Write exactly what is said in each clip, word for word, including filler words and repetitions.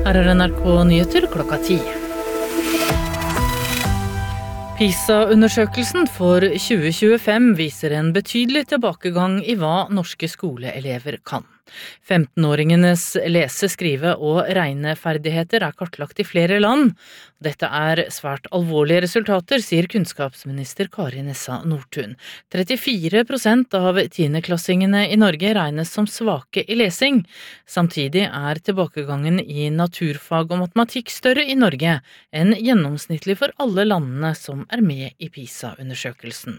Her er N R K Nyheter klokka ti. PISA-undersøkelsen for tjue tjuefem viser en betydelig tilbakegang i hva norske skoleelever kan. femtenåringenes lese-, skrive- og regneferdigheter er kartlagt i flere land. Dette er svært alvorlige resultater, sier kunnskapsminister Kari Nessa Nordtun. trettifire prosent av tiendeklassingene i Norge regnes som svake i lesing. Samtidig er tilbakegangen i naturfag og matematikk større i Norge enn gjennomsnittlig for alle landene som er med i PISA-undersøkelsen.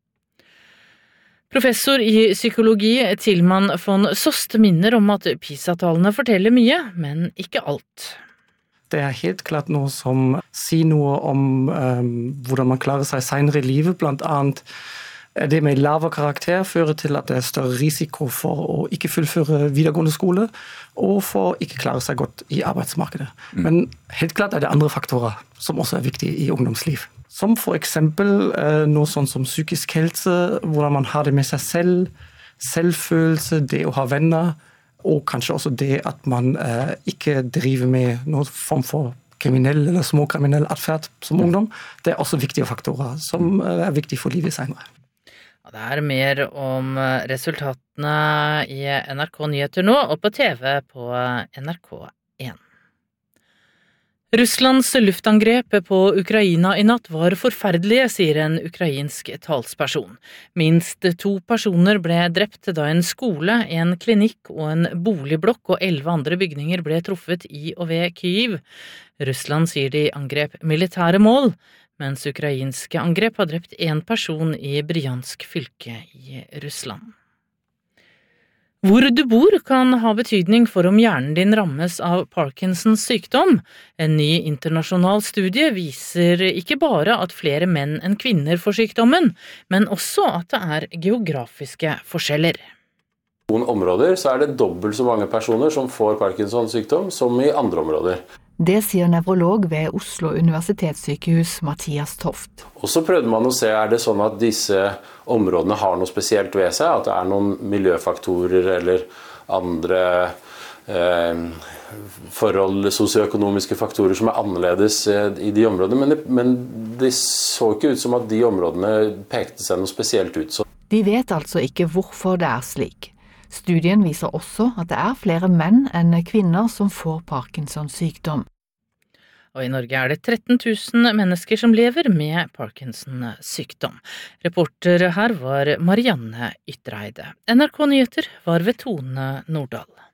Professor i psykologi Tilman von Sost minner om at PISA-tallene forteller mye, men ikke alt. Det er helt klart noe som sier noe om um, hvordan man klarer seg senere i livet, blant annet det med lavere karakter fører til at det er større risiko for å ikke fullføre videregående skole, og for ikke klare seg godt i arbeidsmarkedet. Mm. Men helt klart er det andre faktorer som også er viktige i ungdomsliv. Som for eksempel eh, noe sånn som psykisk helse, hvordan man har det med seg selv, selvfølelse, det å ha venner, og kanskje også det at man eh, ikke driver med noen form for kriminell eller småkriminell atferd som ungdom. Det er også viktige faktorer som eh, er viktige for livet senere. Det er mer om resultatene i N R K Nyheter nå, og på T V på N R K én. Russlands luftangrep på Ukraina i natt var forferdelige, sier en ukrainsk talsperson. Minst to personer ble drept da en skole, en klinikk og en boligblokk og elleve andre bygninger ble truffet i og ved Kyiv. Russland sier de angrep militære mål, mens ukrainske angrep har drept en person i Bryansk fylke i Russland. Hvor du bor kan ha betydning for om hjernen din rammes av Parkinsons sykdom. En ny internasjonal studie viser ikke bare at flere menn enn kvinner får sykdommen, men også at det er geografiske forskjeller. I noen områder så er det dobbelt så mange personer som får Parkinsons sykdom som i andre områder. Det sier nevrolog ved Oslo universitetssykehus Mathias Toft. Og så prøvde man å se, er det sånn at disse områdene har noe spesielt ved seg, at det er noen miljøfaktorer eller andre eh, forhold, sosioøkonomiske faktorer som er annerledes i de områdene, men det, men det så ikke ut som at de områdene pekte seg noe spesielt ut. Så. De vet altså ikke hvorfor det er slik. Studien viser også at det er flere menn enn kvinner som får Parkinsons sykdom. Og i Norge er det tretten tusen mennesker som lever med Parkinsons sykdom. Reporter her var Marianne Ytreide. N R K Nyheter var ved Tone Nordahl.